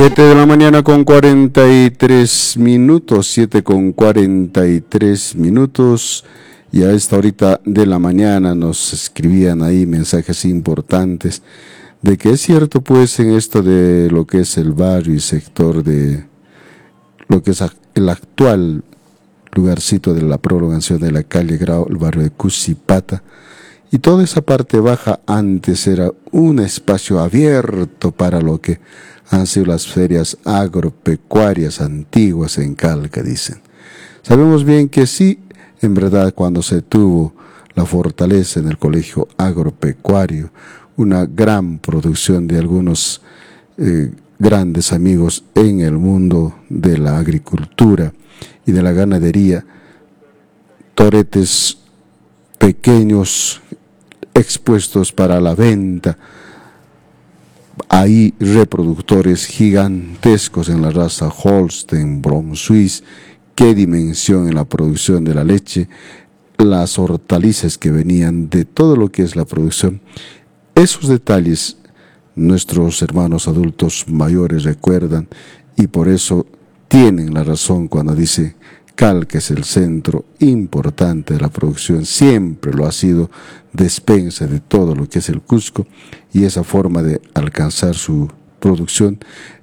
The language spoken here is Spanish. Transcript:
7 de la mañana con 43 minutos, 7 con 43 minutos, y a esta horita de la mañana nos escribían ahí mensajes importantes de que es cierto pues en esto de lo que es el barrio y sector de lo que es el actual lugarcito de la prolongación de la calle Grau, el barrio de Cusipata, y toda esa parte baja antes era un espacio abierto para lo que han sido las ferias agropecuarias antiguas en Calca, dicen. Sabemos bien que sí, en verdad, cuando se tuvo la fortaleza en el colegio agropecuario, una gran producción de algunos grandes amigos en el mundo de la agricultura y de la ganadería, toretes pequeños expuestos para la venta. Hay reproductores gigantescos en la raza Holstein, Brom Swiss, qué dimensión en la producción de la leche, las hortalizas que venían de todo lo que es la producción. Esos detalles nuestros hermanos adultos mayores recuerdan y por eso tienen la razón cuando dice Calca es el centro importante de la producción, siempre lo ha sido, despensa de todo lo que es el Cusco, y esa forma de alcanzar su producción